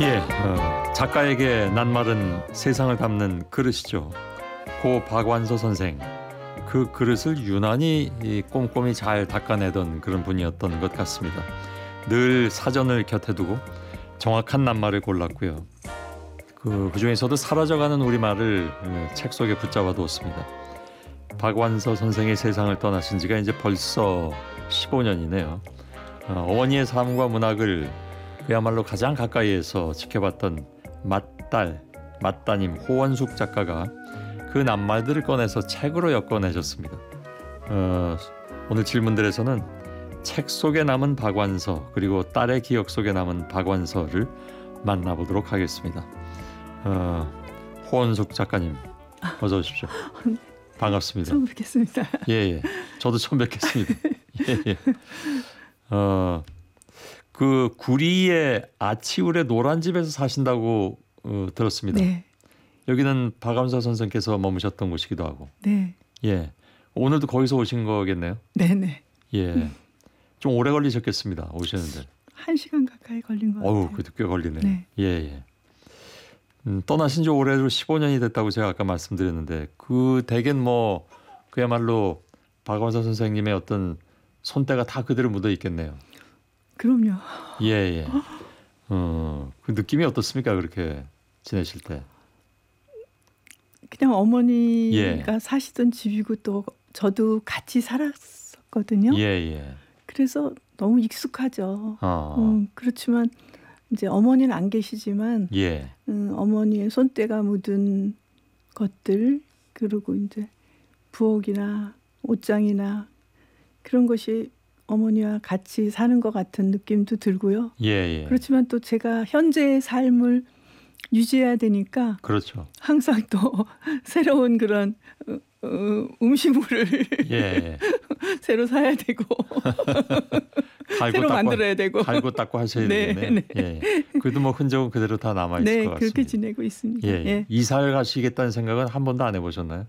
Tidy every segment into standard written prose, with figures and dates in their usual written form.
예, 작가에게 낱말은 세상을 담는 그릇이죠. 고 박완서 선생, 그 그릇을 유난히 꼼꼼히 잘 닦아내던 그런 분이었던 것 같습니다. 늘 사전을 곁에 두고 정확한 낱말을 골랐고요. 그중에서도 사라져가는 우리말을 책 속에 붙잡아 두었습니다. 박완서 선생의 세상을 떠나신 지가 이제 벌써 15년이네요. 어머니의 삶과 문학을 그야말로 가장 가까이에서 지켜봤던 맏따님 호원숙 작가가 그 낱말들을 꺼내서 책으로 엮어내셨습니다. 오늘 질문들에서는 책 속에 남은 박완서 그리고 딸의 기억 속에 남은 박완서를 만나보도록 하겠습니다. 호원숙 작가님 어서 오십시오. 반갑습니다. 처음 뵙겠습니다. 예. 저도 처음 뵙겠습니다. 예. 그 구리의 아치울의 노란 집에서 사신다고 들었습니다. 네. 여기는 박완서 선생께서 머무셨던 곳이기도 하고. 네. 예. 오늘도 거기서 오신 거겠네요. 네네. 예. 좀 오래 걸리셨겠습니다. 오시는데. 1시간 가까이 걸린 것 같아요. 어우, 그래도 꽤 걸리네. 네. 예. 떠나신 지 올해로 15년이 됐다고 제가 아까 말씀드렸는데 그 대개는 뭐 그야말로 박완서 선생님의 어떤 손때가 다 그대로 묻어 있겠네요. 그럼요. 예. 그 느낌이 어떻습니까? 그렇게 지내실 때. 그냥 어머니가 사시던 집이고 또 저도 같이 살았었거든요. 예. 그래서 너무 익숙하죠. 그렇지만 이제 어머니는 안 계시지만 예. 어머니의 손때가 묻은 것들 그리고 이제 부엌이나 옷장이나 그런 것이 어머니와 같이 사는 것 같은 느낌도 들고요. 예. 그렇지만 또 제가 현재의 삶을 유지해야 되니까 그렇죠. 항상 또 새로운 그런 음식물을 예. 새로 사야 되고 새로 만들어야 되고 갈고 닦고 하셔야 되겠네요. 예. 그래도 뭐 흔적은 그대로 다 남아 있을 것 같습니다. 그렇게 지내고 있습니다. 예. 이사를 가시겠다는 생각은 한 번도 안 해보셨나요?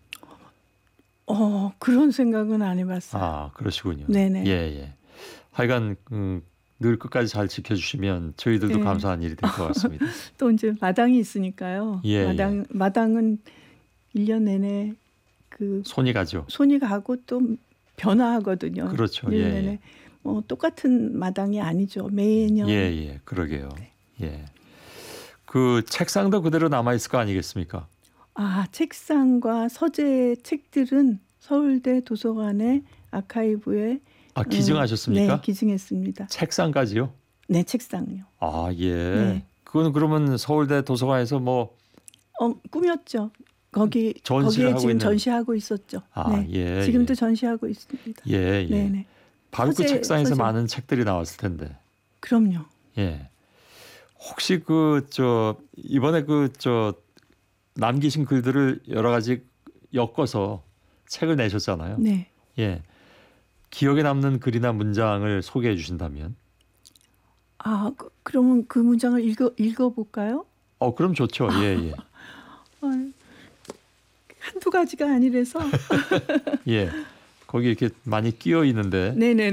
그런 생각은 안 해봤어요. 아, 그러시군요. 네네. 예. 하여간 늘 끝까지 잘 지켜주시면 저희들도 감사한 일이 될 것 같습니다. 또 이제 마당이 있으니까요. 마당은 1년 내내 손이 가죠. 손이 가고 또 변화하거든요. 그렇죠. 1년 내내 똑같은 마당이 아니죠. 매년. 예. 그러게요. 예. 그 책상도 그대로 남아 있을 거 아니겠습니까? 책상과 서재 책들은 서울대 도서관의 아카이브에 기증하셨습니까? 네, 기증했습니다. 책상까지요? 네, 책상요. 예. 네. 그건 그러면 서울대 도서관에서 뭐 꾸몄죠. 거기에 지금 전시하고 있었죠. 예. 지금도 전시하고 있습니다. 예. 네네. 바로 그 책상에서 많은 책들이 나왔을 텐데. 그럼요. 예. 혹시 이번에 남기신 글들을 여러 가지 엮어서 책을 내셨잖아요. 네. 예. 기억에 남는 글이나 문장을 소개해 주신다면? 그러면 그 문장을 읽어볼까요? 그럼 좋죠. 예. 한두 가지가 아니라서. 예. 거기 이렇게 많이 끼어 있는데. 네네.